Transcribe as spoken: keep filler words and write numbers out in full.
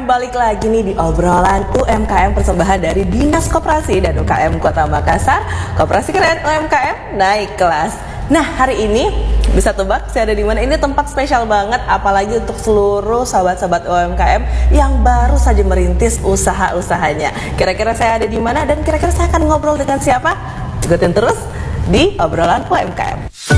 balik lagi nih di obrolan U M K M persembahan dari Dinas Koperasi dan U K M Kota Makassar. Koperasi Keren U M K M naik kelas. Nah, hari ini bisa tebak saya ada di mana? Ini tempat spesial banget, apalagi untuk seluruh sahabat-sahabat U M K M yang baru saja merintis usaha-usahanya. Kira-kira saya ada di mana dan kira-kira saya akan ngobrol dengan siapa? Ikutin terus di obrolan U M K M.